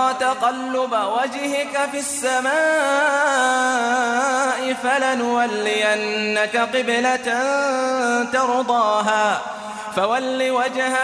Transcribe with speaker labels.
Speaker 1: نرى تقلب وجهك في السماء فلنولينك قبلة ترضاها فول وجهك